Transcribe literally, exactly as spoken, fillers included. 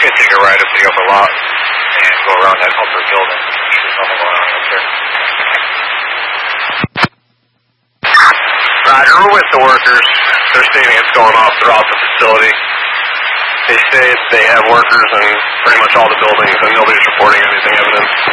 can take a ride up the upper lot and go around that upper building. There's nothing going on up there. Roger, we're with the workers. They're stating it's going off throughout the facility. They say they have workers in pretty much all the buildings, and nobody's reporting anything evidence.